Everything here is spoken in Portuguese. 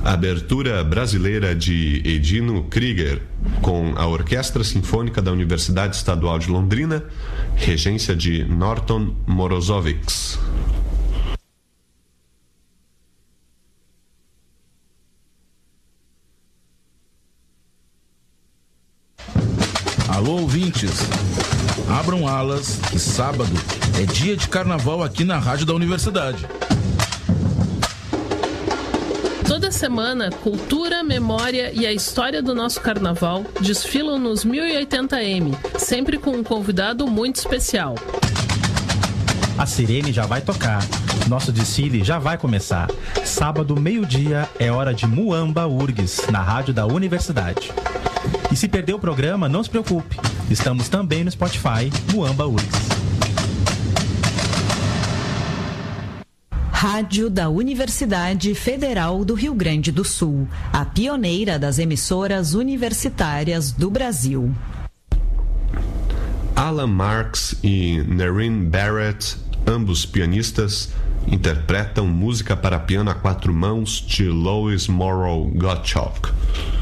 Abertura brasileira de Edino Krieger, com a Orquestra Sinfônica da Universidade Estadual de Londrina, regência de Norton Morozovics. Alô, ouvintes, abram alas que sábado é dia de carnaval aqui na Rádio da Universidade. Toda semana, cultura, memória e a história do nosso carnaval desfilam nos 1080m, sempre com um convidado muito especial. A sirene já vai tocar, nosso desfile já vai começar. Sábado, meio-dia, é hora de Muamba URGS, na Rádio da Universidade. E se perder o programa, não se preocupe, estamos também no Spotify, Muamba URGS. Rádio da Universidade Federal do Rio Grande do Sul, a pioneira das emissoras universitárias do Brasil. Alan Marks e Nerine Barrett, ambos pianistas, interpretam música para piano a 4 mãos de Louis Morrow Gottschalk.